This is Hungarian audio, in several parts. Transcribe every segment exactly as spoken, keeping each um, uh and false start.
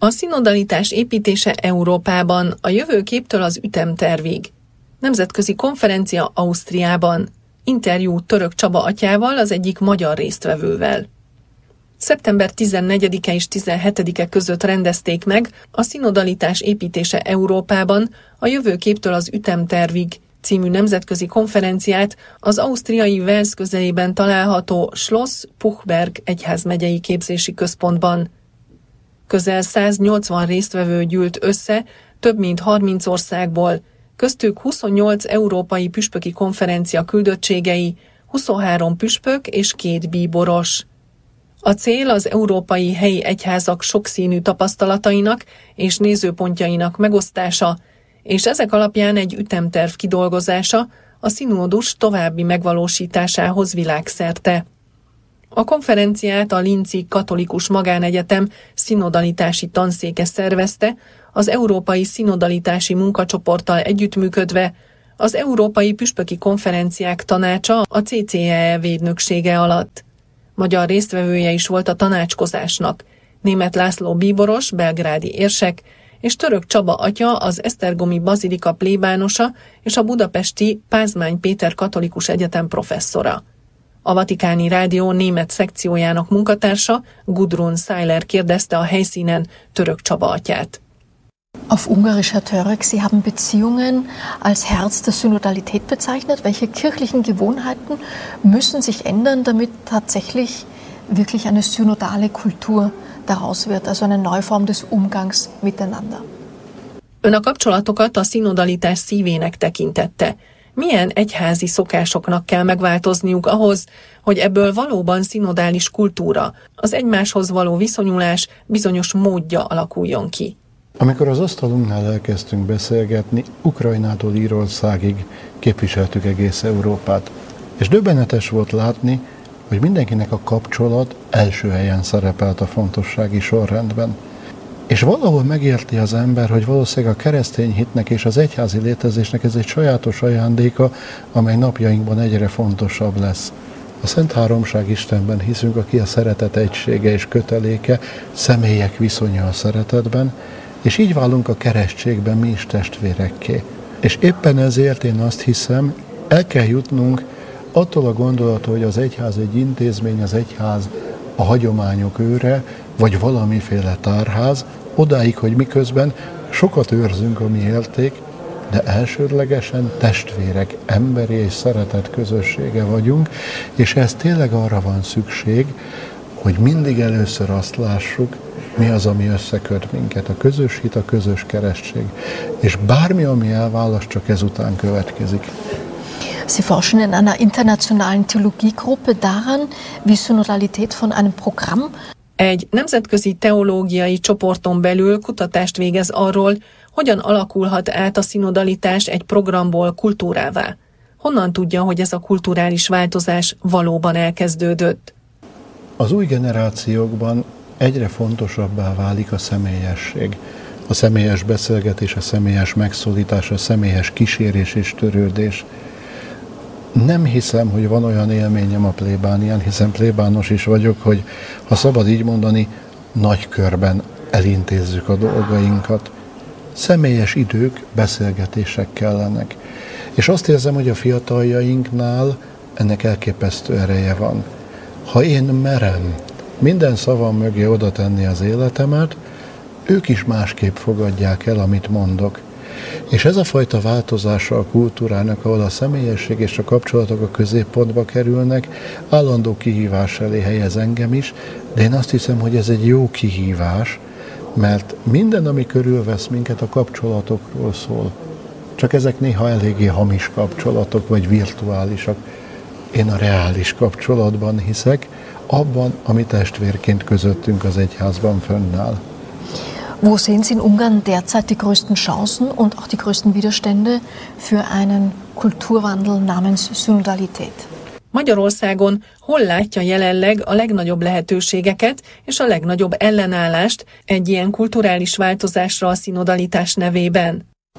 A szinodalitás építése Európában, a jövőképtől az ütemtervig. Nemzetközi konferencia Ausztriában. Interjú Török Csaba atyával, az egyik magyar résztvevővel. szeptember tizennegyedike és tizenhetedike között rendezték meg a szinodalitás építése Európában, a jövőképtől az ütemtervig című nemzetközi konferenciát az ausztriai Wels közelében található Schloss Puchberg egyházmegyei képzési központban. Közel száznyolcvan résztvevő gyűlt össze, több mint harminc országból, köztük huszonnyolc európai püspöki konferencia küldöttségei, huszonhárom püspök és két bíboros. A cél az európai helyi egyházak sokszínű tapasztalatainak és nézőpontjainak megosztása, és ezek alapján egy ütemterv kidolgozása a színódus további megvalósításához világszerte. A konferenciát a Linci Katolikus Magánegyetem szinodalitási tanszéke szervezte, az Európai Szinodalitási Munkacsoporttal együttműködve, az Európai Püspöki Konferenciák Tanácsa a cé cé e e védnöksége alatt. Magyar résztvevője is volt a tanácskozásnak, Németh László bíboros, belgrádi érsek, és Török Csaba atya, az esztergomi bazilika plébánosa és a budapesti Pázmány Péter Katolikus Egyetem professzora. A Vatikáni Rádió német szekciójának munkatársa, Gudrun Seiler kérdezte a helyszínen Török Csaba atyát. Auf Ungarisch, Herr Török, Sie haben Beziehungen als Herz der Synodalität bezeichnet. Welche kirchlichen Gewohnheiten müssen sich ändern, damit tatsächlich wirklich eine synodale Kultur daraus wird, also eine neue Form des Umgangs miteinander? Ön a kapcsolatokat a szinodalitás szívének tekintette. Milyen egyházi szokásoknak kell megváltozniuk ahhoz, hogy ebből valóban szinodális kultúra, az egymáshoz való viszonyulás bizonyos módja alakuljon ki? Amikor az asztalunknál elkezdtünk beszélgetni, Ukrajnától Írországig képviseltük egész Európát. És döbbenetes volt látni, hogy mindenkinek a kapcsolat első helyen szerepelt a fontossági sorrendben. És valahol megérti az ember, hogy valószínűleg a keresztény hitnek és az egyházi létezésnek ez egy sajátos ajándéka, amely napjainkban egyre fontosabb lesz. A Szent Háromság Istenben hiszünk, aki a szeretet egysége és köteléke, személyek viszonya a szeretetben, és így válunk a keresztségben mi is testvérekké. És éppen ezért én azt hiszem, el kell jutnunk attól a gondolattól, hogy az egyház egy intézmény, az egyház a hagyományok őre, vagy valamiféle tárház, odáig, hogy miközben sokat őrzünk a mi érték, de elsődlegesen testvérek, emberi és szeretet közössége vagyunk, és ez tényleg arra van szükség, hogy mindig először azt lássuk, mi az, ami összeköt minket, a közös hit, a közös keresztség. És bármi, ami elválaszt, csak ezután következik. Sie forschen in einer internationalen Theologiegruppe daran, wie Synodalität von einem Programm. Egy nemzetközi teológiai csoporton belül kutatást végez arról, hogyan alakulhat át a szinodalitás egy programból kultúrává. Honnan tudja, hogy ez a kulturális változás valóban elkezdődött? Az új generációkban egyre fontosabbá válik a személyesség. A személyes beszélgetés, a személyes megszólítás, a személyes kísérés és törődés. Nem hiszem, hogy van olyan élményem a plébánián, hiszen plébános is vagyok, hogy ha szabad így mondani, nagy körben elintézzük a dolgainkat. Személyes idők, beszélgetések kellenek. És azt érzem, hogy a fiataljainknál ennek elképesztő ereje van. Ha én merem minden szavam mögé oda tenni az életemet, ők is másképp fogadják el, amit mondok. És ez a fajta változása a kultúrának, ahol a személyesség és a kapcsolatok a középpontba kerülnek, állandó kihívás elé helyez engem is, de én azt hiszem, hogy ez egy jó kihívás, mert minden, ami körülvesz minket, a kapcsolatokról szól. Csak ezek néha eléggé hamis kapcsolatok, vagy virtuálisak. Én a reális kapcsolatban hiszek, abban, ami testvérként közöttünk az egyházban fönnáll. Wo sehen Sie in Ungarn derzeit die größten Chancen und auch die größten Widerstände für einen Kulturwandel namens Synodalität? Magyarországon hol látja jelenleg a legnagyobb lehetőségeket és a legnagyobb ellenállást egy ilyen kulturális változásra a szinodalitás nevében?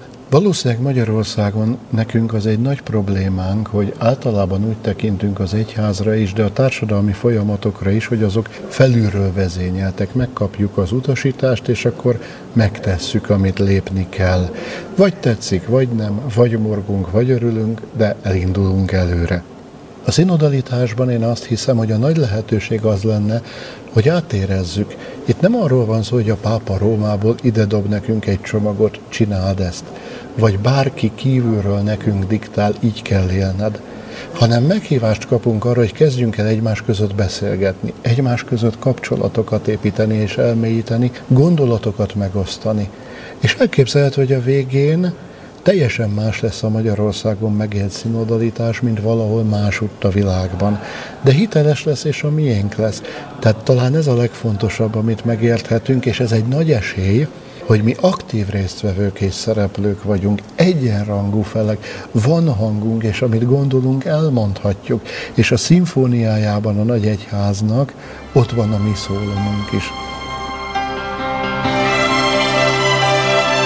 Valószínűleg Magyarországon nekünk az egy nagy problémánk, hogy általában úgy tekintünk az egyházra is, de a társadalmi folyamatokra is, hogy azok felülről vezényeltek. Megkapjuk az utasítást, és akkor megtesszük, amit lépni kell. Vagy tetszik, vagy nem, vagy morgunk, vagy örülünk, de elindulunk előre. A szinodalitásban én azt hiszem, hogy a nagy lehetőség az lenne, hogy átérezzük. Itt nem arról van szó, hogy a pápa Rómából ide dob nekünk egy csomagot, csináld ezt, vagy bárki kívülről nekünk diktál, így kell élned, hanem meghívást kapunk arra, hogy kezdjünk el egymás között beszélgetni, egymás között kapcsolatokat építeni és elmélyíteni, gondolatokat megosztani. És elképzelhető, hogy a végén teljesen más lesz a Magyarországon megélt szinodalitás, mint valahol másutt a világban. De hiteles lesz, és a miénk lesz. Tehát talán ez a legfontosabb, amit megérthetünk, és ez egy nagy esély, hogy mi aktív résztvevők és szereplők vagyunk, egyenrangú felek, van hangunk, és amit gondolunk, elmondhatjuk. És a szimfóniájában a nagy egyháznak ott van a mi szólomunk is.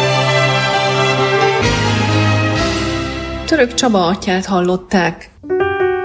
Török Csaba atyát hallották.